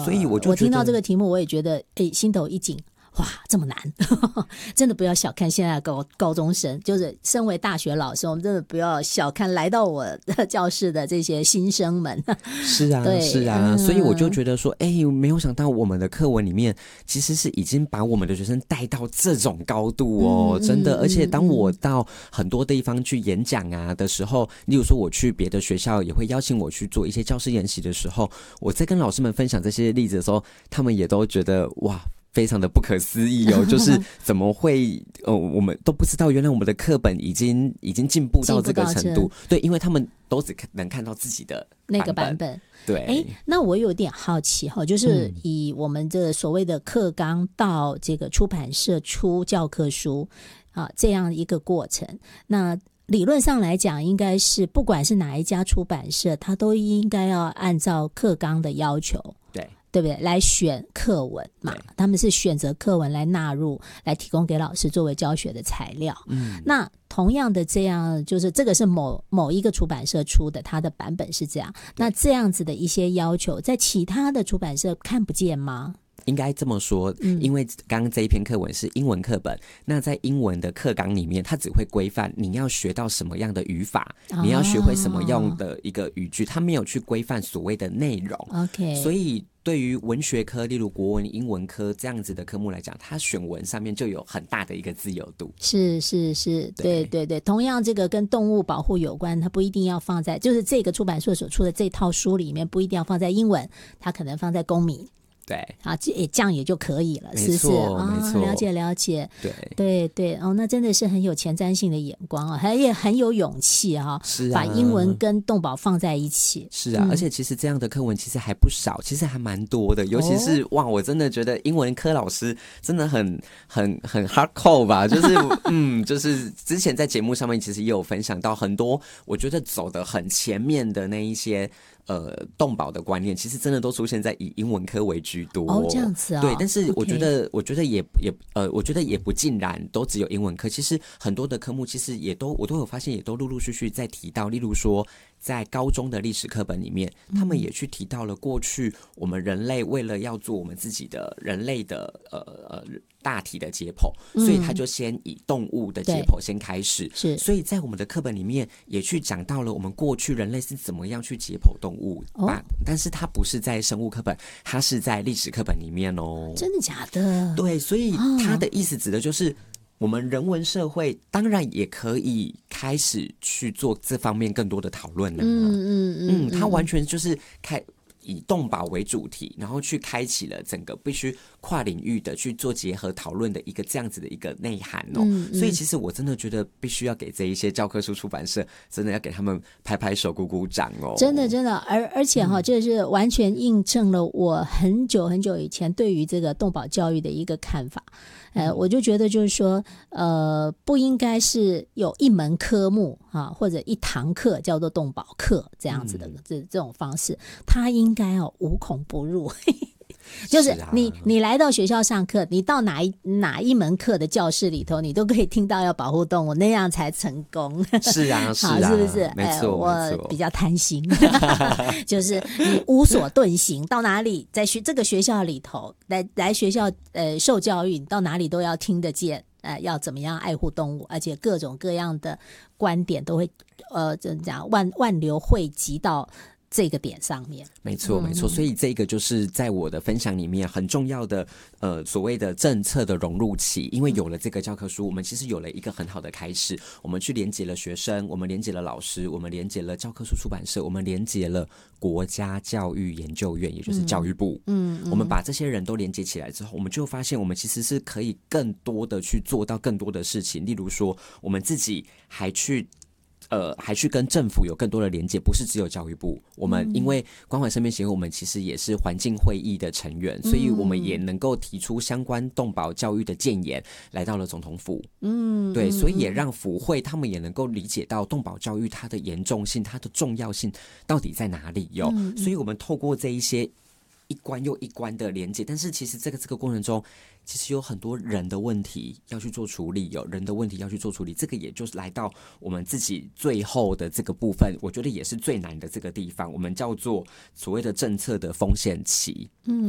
所以我就觉得我听到这个题目，我也觉得心头一紧。哇，这么难真的不要小看现在的高中生，就是身为大学老师，我们真的不要小看来到我的教室的这些新生们。 是啊是啊，所以我就觉得说没有想到我们的课文里面其实是已经把我们的学生带到这种高度哦，真的。而且当我到很多地方去演讲啊的时候，例如说我去别的学校也会邀请我去做一些教师研习的时候，我在跟老师们分享这些例子的时候，他们也都觉得哇非常的不可思议哦，就是怎么会我们都不知道原来我们的课本已经进步到这个程度。对，因为他们都只能看到自己的那个版本。 对， 那我有点好奇哈，就是以我们这所谓的课纲到这个出版社出教科书这样一个过程，那理论上来讲，应该是不管是哪一家出版社，它都应该要按照课纲的要求，对不对？来选课文嘛，他们是选择课文来纳入，来提供给老师作为教学的材料。那同样的这样，就是这个是某一个出版社出的，它的版本是这样。那这样子的一些要求，在其他的出版社看不见吗？ 应该这么说，因为刚刚这一篇课文是英文课本，那在英文的课纲里面，它只会规范你要学到什么样的语法，你要学会什么样的一个语句，它没有去规范所谓的内容。 OK， 所以对于文学科，例如国文、英文科这样子的科目来讲，它选文上面就有很大的一个自由度。 是，对对对。同样，这个跟动物保护有关，它不一定要放在，就是这个出版社所出的这套书里面，不一定要放在英文，它可能放在公民。 对这样也就可以了，是不是？ 没错， 了解。 对那真的是很有前瞻性的眼光也很有勇气是把英文跟动保放在一起。 是啊，而且其实这样的课文其实还不少，其实还蛮多的，尤其是哇，我真的觉得英文科老师真的很 hardcore 吧，就是就是之前在节目上面其实也有分享到很多，我觉得走得很前面的那一些。动保的观念其实真的都出现在以英文科为居多这样子对，但是我觉得我觉得也不尽然都只有英文科，其实很多的科目其实我都有发现，也都陆陆续续在提到，例如说在高中的历史课本里面，他们也去提到了过去我们人类为了要做我们自己的人类的大体的解剖，所以他就先以动物的解剖先开始， 是， 所以在我们的课本里面也去讲到了我们过去人类是怎么样去解剖动物但是它不是在生物课本，它是在历史课本里面哦。 真的假的？ 对，所以他的意思指的就是我们人文社会当然也可以开始去做这方面更多的讨论他完全就是以动保为主题，然后去开启了整个必须跨领域的去做结合讨论的一个这样子的一个内涵所以其实我真的觉得必须要给这一些教科书出版社真的要给他们拍拍手鼓鼓掌真的而且这是完全印证了我很久很久以前对于这个动保教育的一个看法。我就觉得就是说不应该是有一门科目或者一堂课叫做动保课这样子的这种方式，它应该无孔不入就是你来到学校上课，你到哪一门课的教室里头，你都可以听到要保护动物，那样才成功。 是啊是不是？ 没错， 我比较贪心就是你无所遁形，到哪里在这个学校里头来学校受教育，到哪里都要听得见要怎么样爱护动物，而且各种各样的观点都会怎么讲万流汇集到这个点上面。 没错，所以这个就是在我的分享里面很重要的所谓的政策的融入期，因为有了这个教科书，我们其实有了一个很好的开始，我们去连结了学生，我们连结了老师，我们连结了教科书出版社，我们连结了国家教育研究院，也就是教育部我们把这些人都连结起来之后，我们就发现我们其实是可以更多的去做到更多的事情，例如说我们自己还去跟政府有更多的连结，不是只有教育部。我们因为关怀生命协会，我们其实也是环境会议的成员，所以我们也能够提出相关动保教育的建言，来到了总统府。对，所以也让府会他们也能够理解到动保教育它的严重性、它的重要性到底在哪里所以我们透过这一些一关又一关的连接，但是其实这个过程中，其实有很多人的问题要去做处理，这个也就是来到我们自己最后的这个部分，我觉得也是最难的这个地方，我们叫做所谓的政策的风险期。